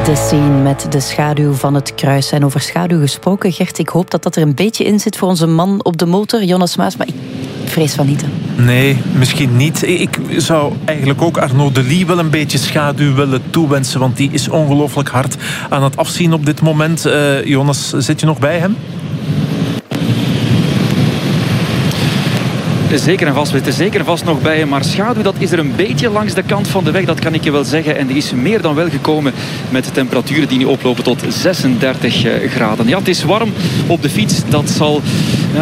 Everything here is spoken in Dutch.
De scene met de schaduw van het kruis. En over schaduw gesproken, Gert, ik hoop dat dat er een beetje in zit voor onze man op de motor, Jonas Maas, maar ik vrees van niet. Hè. Nee, misschien niet. Ik zou eigenlijk ook Arnaud Delis wel een beetje schaduw willen toewensen, want die is ongelooflijk hard aan het afzien op dit moment. Jonas, zit je nog bij hem? Zeker en vast, we zitten zeker en vast nog bij hem. Maar schaduw, dat is er een beetje langs de kant van de weg. Dat kan ik je wel zeggen. En die is meer dan wel gekomen met de temperaturen die nu oplopen tot 36 graden. Ja, het is warm op de fiets. Dat zal